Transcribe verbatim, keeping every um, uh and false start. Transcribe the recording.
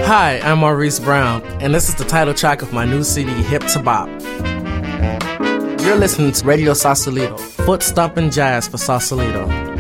Hi, I'm Maurice Brown, and this is the title track of my new C D, Hip to Bop. You're listening to Radio Sausalito, foot-stomping jazz for Sausalito.